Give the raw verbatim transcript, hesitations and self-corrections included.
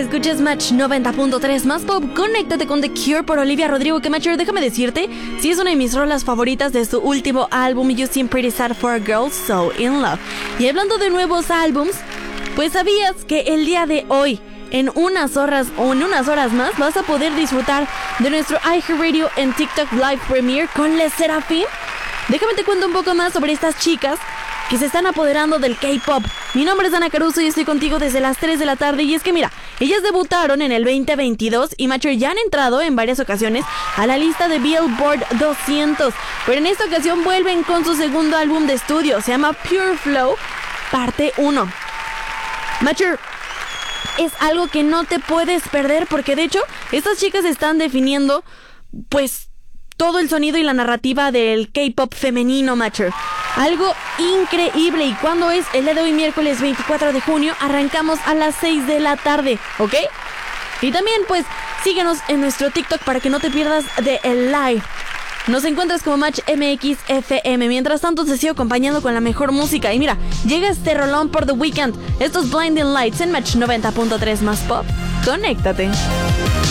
escuchas Match noventa punto tres más pop. Conéctate con The Cure por Olivia Rodrigo. Que Matcher, déjame decirte, si es una de mis rolas favoritas de su último álbum, You Seem Pretty Sad for a Girl So In Love. Y hablando de nuevos álbums, pues sabías que el día de hoy, en unas horas o en unas horas más, vas a poder disfrutar de nuestro iHeartRadio en TikTok Live Premiere con Les Seraphim. Déjame te cuento un poco más sobre estas chicas que se están apoderando del K-pop. Mi nombre es Ana Caruso y estoy contigo desde las tres de la tarde. Y es que mira, ellas debutaron en el veinte veintidós y Matcher ya han entrado en varias ocasiones a la lista de Billboard doscientos. Pero en esta ocasión vuelven con su segundo álbum de estudio. Se llama Pure Flow, parte uno. Matcher, es algo que no te puedes perder porque de hecho estas chicas están definiendo pues todo el sonido y la narrativa del K-pop femenino, Matcher. Algo increíble. ¿Y cuándo es? El día de hoy, miércoles veinticuatro de junio. Arrancamos a las seis de la tarde, ¿ok? Y también, pues, síguenos en nuestro TikTok para que no te pierdas de el live. Nos encuentras como Match M X F M. Mientras tanto, te sigo acompañando con la mejor música. Y mira, llega este rolón por The Weeknd. Estos Blinding Lights en Match noventa punto tres más pop. Conéctate.